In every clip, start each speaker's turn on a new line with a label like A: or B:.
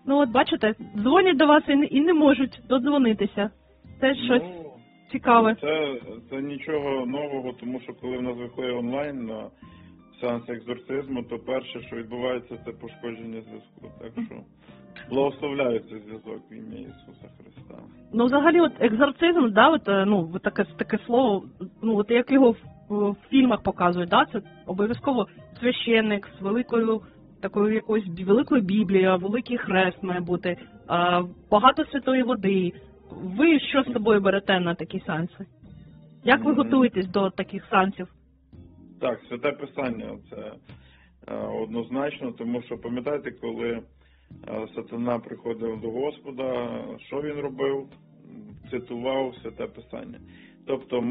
A: Ну от бачите, дзвонять до вас і не можуть додзвонитися. Це щось цікаве.
B: Це нічого нового, тому що коли в нас виходить онлайн на сеанс екзорцизму, то перше, що відбувається, це пошкодження зв'язку. Так що благословляю цей зв'язок в ім'я Ісуса Христа.
A: Ну, взагалі, от екзорцизм, да, от, ну, таке слово, ну, от як його в фільмах показують, да, це обов'язково священник з великою такою якоюсь великою Біблією, великий хрест має бути, багато святої води. Ви що з собою берете на такі сеанси? Як ви готуєтесь до таких сеансів?
B: Так, Святе Писання, це однозначно, тому що пам'ятаєте, коли Сатана приходив до Господа, що він робив? Цитував Святе Писання. Тобто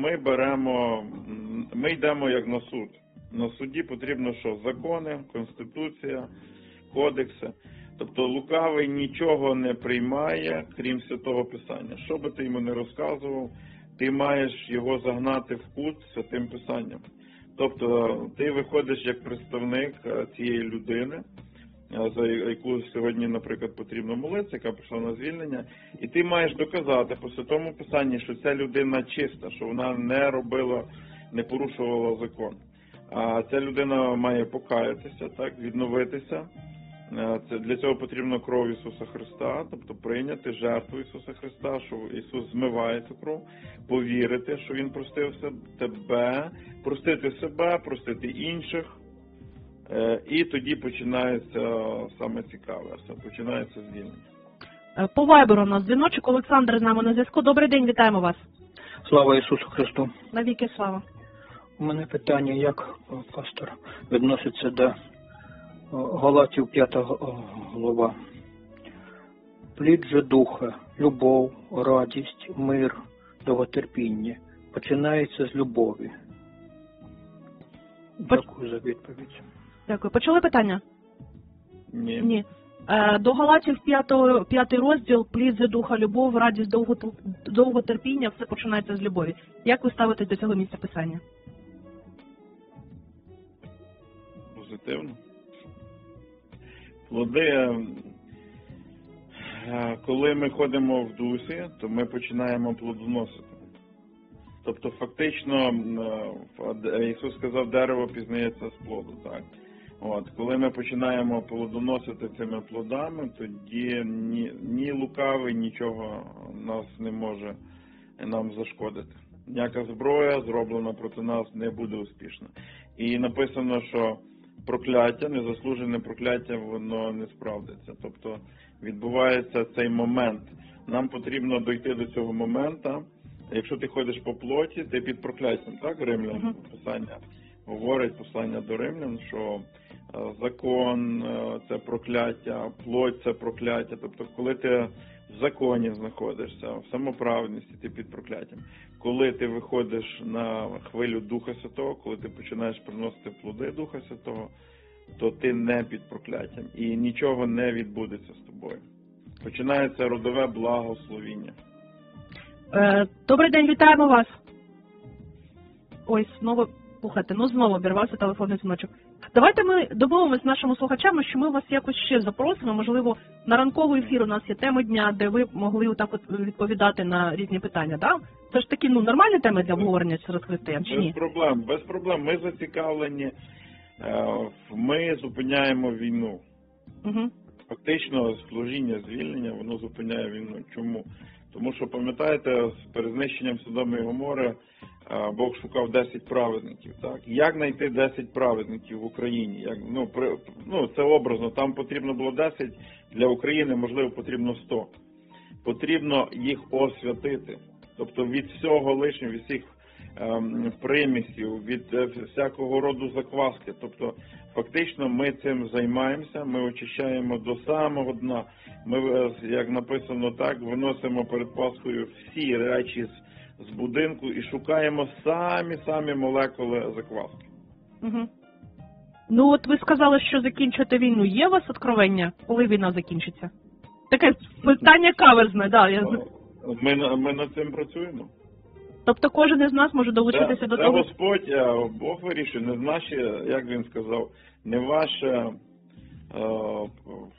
B: ми йдемо як на суд. На суді потрібно що? Закони, Конституція, кодекси. Тобто лукавий нічого не приймає, крім Святого Писання. Що би ти йому не розказував, ти маєш його загнати в кут Святим Писанням. Тобто ти виходиш як представник цієї людини, за яку сьогодні, наприклад, потрібно молитися, яка прийшла на звільнення, і ти маєш доказати по Святому Писанні, що ця людина чиста, що вона не порушувала закон. А ця людина має покаятися, так, відновитися. Для цього потрібно кров Ісуса Христа, тобто прийняти жертву Ісуса Христа, що Ісус змиває цю кров, повірити, що Він простив тебе, простити себе, простити інших. І тоді починається саме цікаве, починається звільнення.
A: По вайберу у нас дзвіночок. Олександр з нами на зв'язку. Добрий день, вітаємо вас.
C: Слава Ісусу Христу.
A: Навіки слава.
C: У мене питання, як пастор відноситься до Галатів 5 глава. Плід же духа, любов, радість, мир, довготерпіння починається з любові. Дякую за відповідь.
A: Дякую. Почули питання?
B: Ні.
A: До Галатів 5 розділ, плід же духа, любов, радість, довготерпіння, все починається з любові. Як ви ставитесь до цього місця Писання?
B: Позитивно. Плоди, коли ми ходимо в дусі, то ми починаємо плодоносити. Тобто фактично, Ісус сказав, дерево пізнається з плоду. Так? Коли ми починаємо плодоносити цими плодами, тоді ні лукавий, нічого нас не може нам зашкодити. Ніяка зброя, зроблена проти нас, не буде успішна. І написано, що прокляття, незаслужене прокляття, воно не справдиться. Тобто відбувається цей момент. Нам потрібно дойти до цього моменту. Якщо ти ходиш по плоті, ти під прокляттям, так, Римлян? Писання говорить, послання до Римлян, що закон – це прокляття, плоть – це прокляття. Тобто, коли ти в законі знаходишся, в самоправедності, ти під прокляттям. Коли ти виходиш на хвилю Духа Святого, коли ти починаєш приносити плоди Духа Святого, то ти не під прокляттям і нічого не відбудеться з тобою. Починається родове благословіння.
A: Добрий день, вітаємо вас. Ой, знову обірвався телефонний дзвіночок. Давайте ми домовимося з нашими слухачами, що ми вас якось ще запросимо, можливо, на ранковий ефір у нас є теми дня, де ви могли отак от відповідати на різні питання, да? Це ж такі, нормальні теми для обговорення серед християн, чи ні?
B: Без проблем. Ми зацікавлені, ми зупиняємо війну. Фактично, служіння звільнення, воно зупиняє війну. Чому? Тому що, пам'ятаєте, з перезнищенням Содоми і Гомори Бог шукав 10 праведників. Так? Як знайти 10 праведників в Україні? Це образно, там потрібно було 10, для України, можливо, потрібно 100. Потрібно їх освятити. Тобто від всього лишнього, від всіх примісів, від всякого роду закваски. Тобто фактично ми цим займаємося, ми очищаємо до самого дна. Ми, як написано так, виносимо перед Пасхою всі речі з будинку і шукаємо самі молекули закваски.
A: Ну от ви сказали, що закінчити війну. Є у вас откровення, коли війна закінчиться? Таке питання каверзне, да.
B: Ми над цим працюємо.
A: Тобто кожен із нас може долучитися до того?
B: Це Господь, Бог вирішує, не наші, як він сказав, не ваше